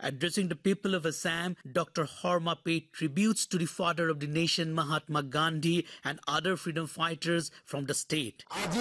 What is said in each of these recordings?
Addressing the people of Assam, Dr. Horma paid tributes to the father of the nation, Mahatma Gandhi, and other freedom fighters from the state.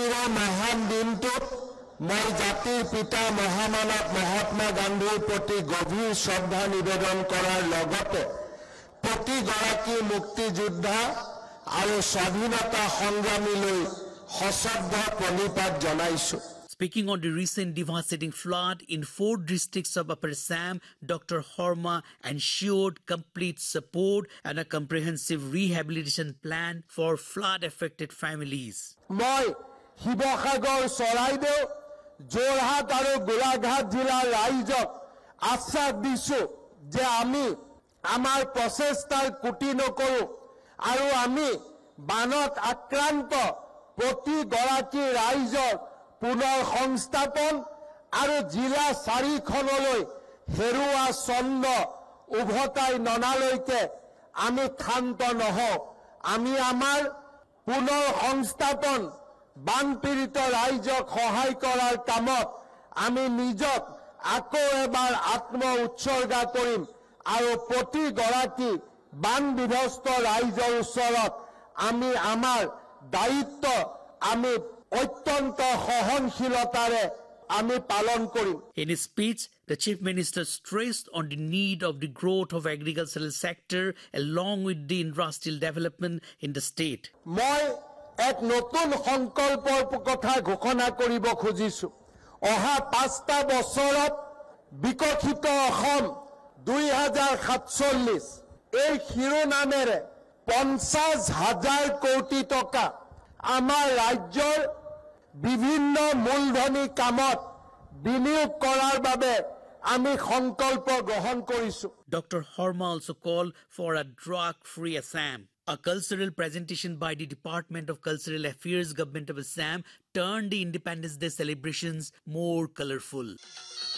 মই জাতিৰ পিতা মহামানৱ মহাত্মা গান্ধীৰ প্ৰতি গভীৰ শ্ৰদ্ধা নিবেদন কৰাৰ লগতে প্ৰতিগৰাকী মুক্তিযোদ্ধা আৰু স্বাধীনতা সংগ্ৰামীলৈ সশ্ৰদ্ধ প্ৰণিপাত জনাইছো। Speaking on the recent devastating flood in 4 districts of Upper Assam, Dr. Horma ensured complete support and a comprehensive rehabilitation plan for flood-affected families. মই শিৱসাগৰ চৰাইদেউ যোৰহাট আৰু গোলাঘাট জিলাৰ ৰাইজক আশ্বাস দিছো যে আমি আমাৰ প্ৰচেষ্টাৰ কুটি নকৰো আৰু আমি বানত আক্ৰান্ত প্ৰতিগৰাকী ৰাইজৰ পুনৰ সংস্থাপন আৰু জিলা 4খনলৈ হেৰুৱা ছন্দ উভতাই ননালৈকে আমি ক্ষান্ত নহওঁ। আমি আমাৰ পুনৰ সংস্থাপন বানপীড়িত ৰাইজক সহায় কৰাৰ কামত আমি নিজক আকৌ এবাৰ আত্ম উৎসৰ্গা কৰিম আৰু প্ৰতিগৰাকী বান বিধ্বস্ত ৰাইজৰ ওচৰত আমি আমাৰ দায়িত্ব আমি অত্যন্ত সহনশীলতাৰে আমি পালন কৰিম। In his speech, the Chief Minister stressed on the need of the growth of agricultural sector along with the industrial development in the state. মই এক নতুন সংকল্পৰ কথা ঘোষণা কৰিব খুজিছো। অহা 5টা বছৰত বিকশিত অসম 2047 এই শিৰোনামেৰে 50,000 কোটি টকা আমাৰ ৰাজ্যৰ বিভিন্ন মূলধনী কামত বিনিয়োগ কৰাৰ বাবে আমি সংকল্প গ্ৰহণ কৰিছো। Dr. Horma also called for a drug-free Assam. A cultural presentation by the Department of Cultural Affairs, Government of Assam, turned the Independence Day celebrations more colorful.